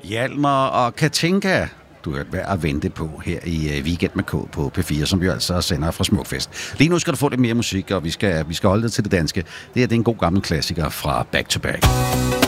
Hjalmar og Katinka. Du er værd at vente på her i Weekend med K på P4, som vi altså sender fra Smukfest. Lige nu skal du få lidt mere musik, og vi skal holde det til det danske. Det er en god gammel klassiker fra Back to Back.